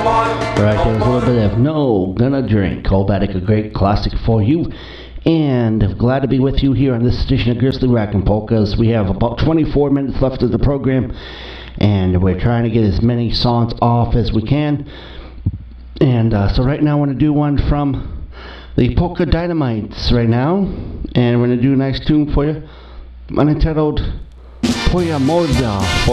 Right, there's a little bit of No Gonna Drink. Oldbatic, a great classic for you. And glad to be with you here on this edition of Grizzly Rockin' Polkas. We have about 24 minutes left of the program, and we're trying to get as many songs off as we can. And so right now I want to do one from the Polka Dynamites right now. And we're going to do a nice tune for you. Unentitled Twoja Morda.